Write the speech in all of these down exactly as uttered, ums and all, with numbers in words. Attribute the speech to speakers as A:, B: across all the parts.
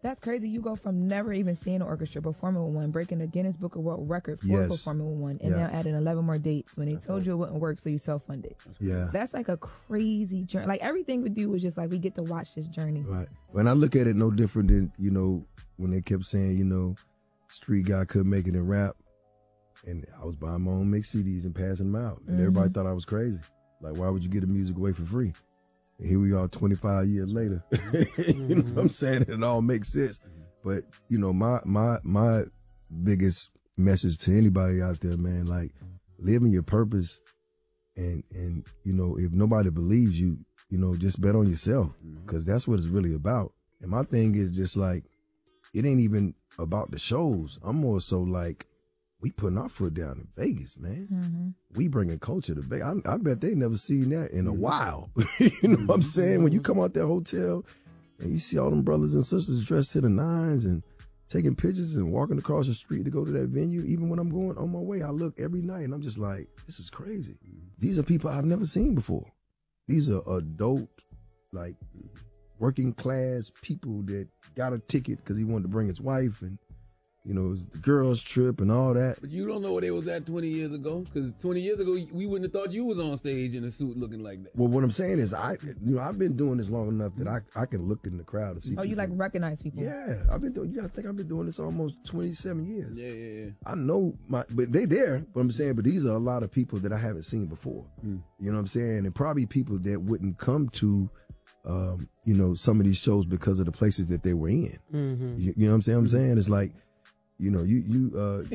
A: That's crazy. You go from never even seeing an orchestra performing with one, breaking the Guinness Book of World Record for
B: yes.
A: performing with one, and
B: yeah.
A: now adding eleven more dates when they told you it wouldn't work, so you self-funded.
B: Yeah.
A: That's like a crazy journey. Like everything we do was just like we get to watch this journey.
B: Right. When I look at it, no different than, you know, when they kept saying, you know, street guy couldn't make it in rap, and I was buying my own mix C Ds and passing them out, and mm-hmm. everybody thought I was crazy. Like, why would you get the music away for free? And here we are twenty-five years later. Mm-hmm. You know what I'm saying? It all makes sense. But, you know, my my my biggest message to anybody out there, man, like, living your purpose, and, and you know, if nobody believes you, you know, just bet on yourself, because mm-hmm. that's what it's really about. And my thing is just like, it ain't even about the shows. I'm more so like, we putting our foot down in Vegas, man. Mm-hmm. We bringing culture to Vegas. I, I bet they never seen that in a while. You know what I'm saying? When you come out that hotel and you see all them brothers and sisters dressed to the nines and taking pictures and walking across the street to go to that venue, even when I'm going on my way, I look every night and I'm just like, this is crazy. These are people I've never seen before. These are adult, like, working class people that got a ticket because he wanted to bring his wife, and you know, it was the girls' trip and all that.
C: But you don't know where they was at twenty years ago, because twenty years ago, we wouldn't have thought you was on stage in a suit looking like that.
B: Well, what I'm saying is, I, you know, I've been doing this long enough that I, I can look in the crowd and see.
A: Oh,
B: people.
A: you like recognize people?
B: Yeah, I've been doing. You gotta think I've been doing this almost twenty-seven years.
C: Yeah, yeah, yeah. I
B: know my, but they there. But I'm saying, but these are a lot of people that I haven't seen before. Mm. You know what I'm saying? And probably people that wouldn't come to, um, you know, some of these shows because of the places that they were in. Mm-hmm. You, you know what I'm saying? I'm saying it's like, you know, you you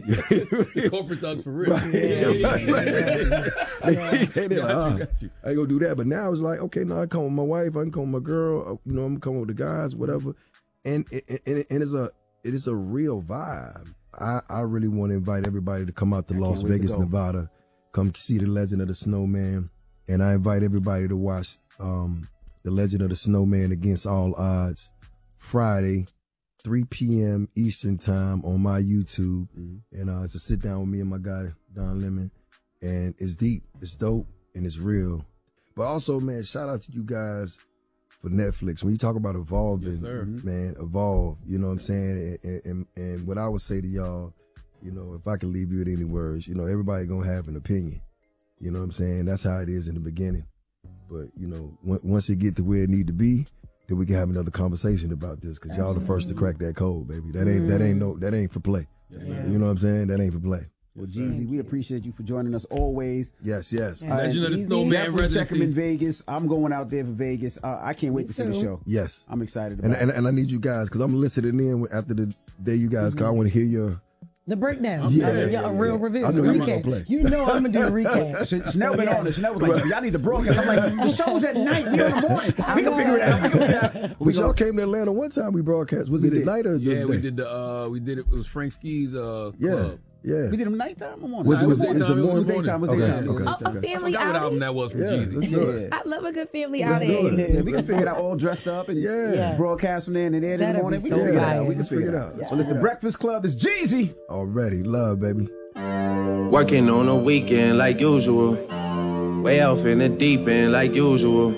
B: uh,
C: corporate thugs for real.
B: Right. Yeah, right, right. they, they, they like, oh, I ain't gonna do that. But now it's like, okay, now I come with my wife, I can come with my girl, you know, I'm coming with the guys, whatever. And and, and it's a it is a real vibe. I, I really want to invite everybody to come out to I Las Vegas, to Nevada, come see the Legend of the Snowman, and I invite everybody to watch um, the Legend of the Snowman Against All Odds Friday, three p.m. Eastern time on my YouTube. Mm-hmm. And uh, it's a sit down with me and my guy, Don Lemon. And it's deep, it's dope, and it's real. But also, man, shout out to you guys for Netflix. When you talk about evolving, yes, man, evolve, you know what I'm saying? And, and, and what I would say to y'all, you know, if I could leave you with any words, you know, everybody gonna have an opinion. You know what I'm saying? That's how it is in the beginning. But, you know, once it get to where it need to be, then we can have another conversation about this, because y'all the first to crack that code, baby. That ain't mm. that ain't no that ain't for play. Yes, yeah. You know what I'm saying? That ain't for play.
D: Well, Jeezy, we appreciate you for joining us always.
B: Yes, yes.
D: Uh, Legend of the Snowman residency. Check him in Vegas. I'm going out there for Vegas. Uh, I can't wait Me to too. see the show.
B: Yes,
D: I'm excited about
B: and,
D: it.
B: And, and I need you guys, because I'm listening in after the day, you guys, because mm-hmm. I want to hear your.
E: The breakdown.
B: Yeah,
E: I mean,
B: yeah,
E: a real
B: yeah.
E: review.
B: I know
E: the
B: you're
E: recap.
B: gonna play.
E: You know I'm going to do the recap.
D: Chanel been on this. Chanel was like, y'all need the broadcast. I'm like, the show's at night. We in the morning. We can figure it out. We can
B: But y'all came to Atlanta one time we broadcast. Was we it
D: did.
B: at night or
C: Yeah,
B: the
C: we
B: day?
C: did the, uh, we did it, it was Frank Ski's uh,
B: yeah.
C: club.
B: Yeah.
D: We did them nighttime or morning?
B: Was, was,
C: it,
B: was it morning?
D: Daytime. Was
B: okay,
D: daytime.
B: Okay,
A: Oh,
B: okay.
A: a family
C: I forgot what
A: outing?
C: album that was from
B: Yeah,
C: Jeezy.
B: let's do it.
A: I love a good family
B: Let's do
A: outing.
B: it.
D: Yeah, we can figure it out all dressed up and
B: Yeah.
E: Yes.
D: broadcast from there and there in the
E: That'd
D: morning.
E: be
D: We
E: so
D: can figure it
B: fire.
D: out. We can
B: Let's
D: figure
B: figure
D: it
B: it
D: out.
B: out. Let's
D: Well, it's the
B: figure it out.
D: Breakfast Club. It's Jeezy.
B: Already. Love, baby.
F: Working on a weekend like usual. Way off in the deep end like usual.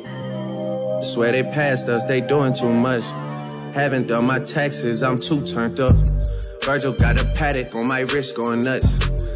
F: Swear they passed us, they doing too much. Haven't done my taxes, I'm too turned up. Virgil got a paddock on my wrist going nuts.